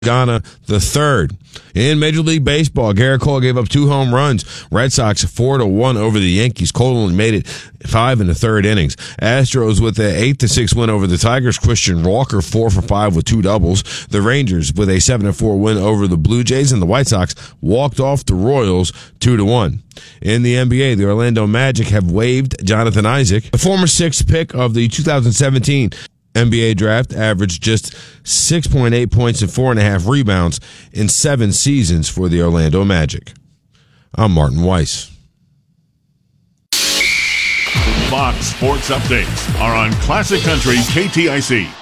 Ghana the third. In Major League Baseball, Garrett Cole gave up 2 home runs. Red Sox 4-1 over the Yankees. Cole only made it 5 in the third innings. Astros with an 8-6 win over the Tigers. Christian Walker 4 for 5 with 2 doubles. The Rangers with a 7-4 win over the Blue Jays, and the White Sox walked off the Royals 2-1. In the NBA, the Orlando Magic have waived Jonathan Isaac. The former 6th pick of the 2017 NBA draft averaged just 6.8 points and 4.5 rebounds in 7 seasons for the Orlando Magic. I'm Martin Weiss. Fox Sports Updates are on Classic Country KTIC.